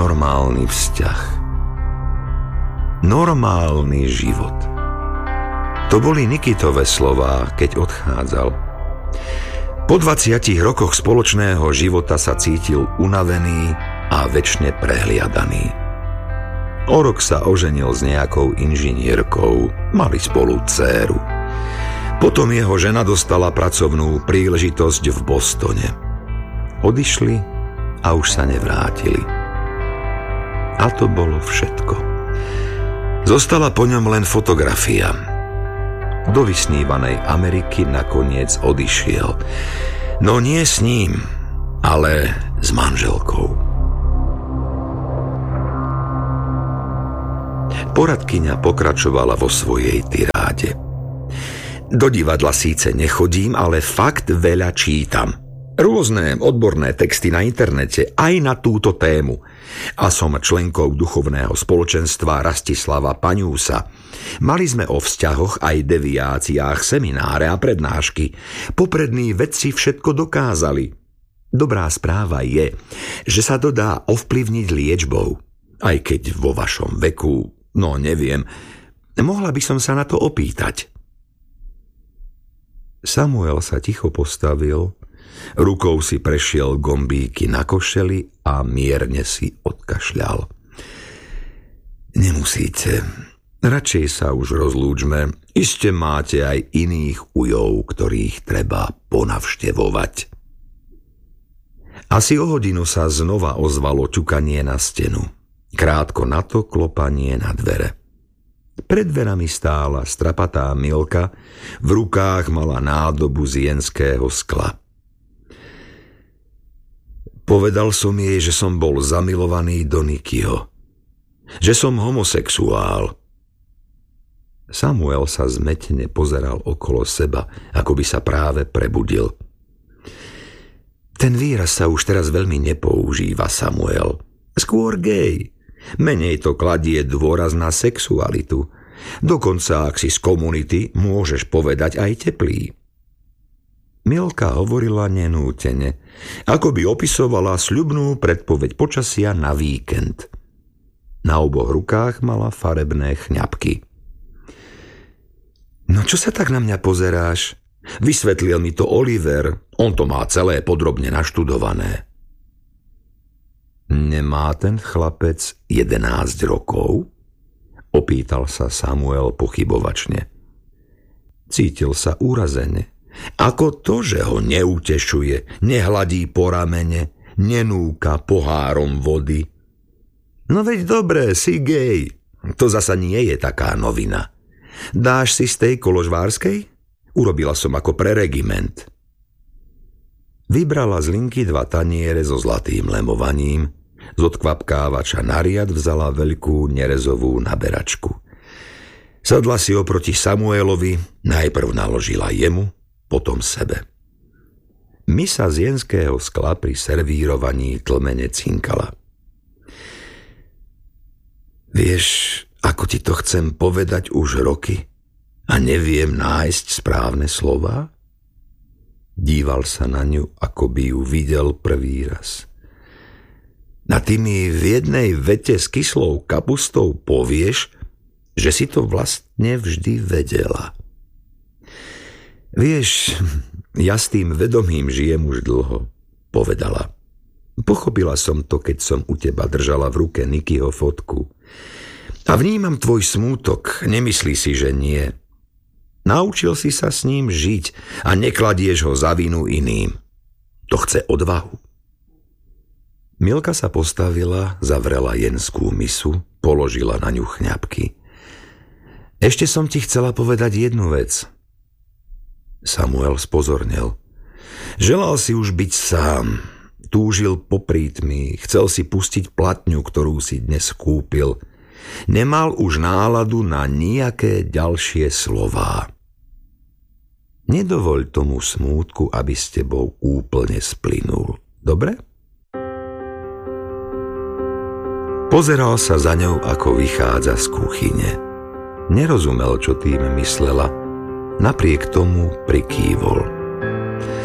normálny vzťah. Normálny život. To boli Nikitové slová, keď odchádzal. Po 20 rokoch spoločného života sa cítil unavený a večne prehliadaný. O rok sa oženil s nejakou inžinierkou, mali spolu dcéru. Potom jeho žena dostala pracovnú príležitosť v Bostone. Odišli a už sa nevrátili. A to bolo všetko. Zostala po ňom len fotografia. Do vysnívanej Ameriky nakoniec odišiel. No nie s ním, ale s manželkou. Poradkyňa pokračovala vo svojej tiráde. Do divadla síce nechodím, ale fakt veľa čítam. Rôzne odborné texty na internete aj na túto tému. A som členkou duchovného spoločenstva Rastislava Paňúsa. Mali sme o vzťahoch aj deviáciách semináre a prednášky. Poprední vedci všetko dokázali. Dobrá správa je, že sa to dá ovplyvniť liečbou. Aj keď vo vašom veku, no neviem, mohla by som sa na to opýtať. Samuel sa ticho postavil, rukou si prešiel gombíky na košeli a mierne si odkašľal. Nemusíte, radšej sa už rozlúčme, iste máte aj iných ujov, ktorých treba ponavštevovať. Asi o hodinu sa znova ozvalo ťukanie na stenu, krátko na to klopanie na dvere. Pred dverami stála strapatá Milka, v rukách mala nádobu z jenského skla. Povedal som jej, že som bol zamilovaný do Nikyho, že som homosexuál. Samuel sa zmetne pozeral okolo seba, ako by sa práve prebudil. Ten výraz sa už teraz veľmi nepoužíva, Samuel. Skôr gej. Menej to kladie dôraz na sexualitu. Dokonca, ak si z komunity, môžeš povedať aj teplý. Milka hovorila nenútene, ako by opisovala sľubnú predpoveď počasia na víkend. Na oboch rukách mala farebné chňapky. No čo sa tak na mňa pozeráš? Vysvetlil mi to Oliver, on to má celé podrobne naštudované. Nemá ten chlapec 11 rokov? Opýtal sa Samuel pochybovačne. Cítil sa urazene. Ako to, že ho neutešuje, nehladí po ramene, nenúka pohárom vody? No veď dobre, si gej. To zasa nie je taká novina. Dáš si z tej koložvárskej? Urobila som ako pre regiment. Vybrala z linky 2 taniere so zlatým lemovaním, z odkvapkávača na riad vzala veľkú nerezovú naberačku. Sadla si oproti Samuelovi, najprv naložila jemu, potom sebe. Misa z jenského skla pri servírovaní tlmene cinkala. Vieš, ako ti to chcem povedať už roky a neviem nájsť správne slová? Díval sa na ňu, ako by ju videl prvý raz. A ty mi v jednej vete s kyslou kapustou povieš, že si to vlastne vždy vedela. Vieš, ja s tým vedomím žijem už dlho, povedala. Pochopila som to, keď som u teba držala v ruke Nikyho fotku. A vnímam tvoj smútok, nemyslí si, že nie. Naučil si sa s ním žiť a nekladieš ho za vinu iným. To chce odvahu. Milka sa postavila, zavrela jenskú misu, položila na ňu chňapky. Ešte som ti chcela povedať jednu vec. Samuel spozornel. Želal si už byť sám, túžil po prítmi, chcel si pustiť platňu, ktorú si dnes kúpil. Nemal už náladu na nejaké ďalšie slová. Nedovoľ tomu smútku, aby s tebou úplne splynul. Dobre? Pozeral sa za ňou, ako vychádza z kuchyne. Nerozumel, čo tým myslela, napriek tomu prikývol.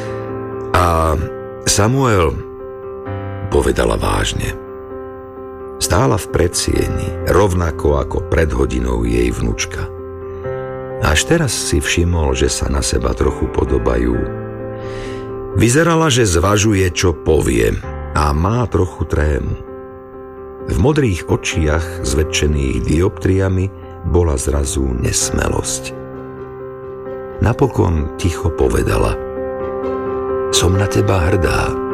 A Samuel, povedala vážne, Stála v predsieni, rovnako ako pred hodinou jej vnučka. Až teraz si všimol, že sa na seba trochu podobajú. Vyzerala, že zvažuje, čo povie, a má trochu trému. V modrých očiach zväčšených dioptriami bola zrazu nesmelosť. Napokon ticho povedala: Som na teba hrdá.